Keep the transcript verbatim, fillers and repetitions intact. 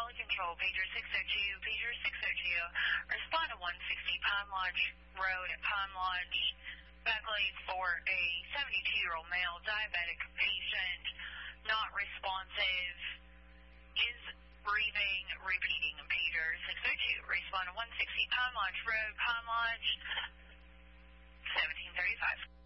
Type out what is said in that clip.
Quality Control, pager six oh two, pager six oh two. Respond to one sixty Pine Lodge Road at Pine Lodge. Backlight for a seventy-two-year-old male diabetic patient, not responsive, is breathing, repeating, pager six oh two. Respond to one sixty Pine Lodge Road, Pine Lodge, seventeen thirty-five.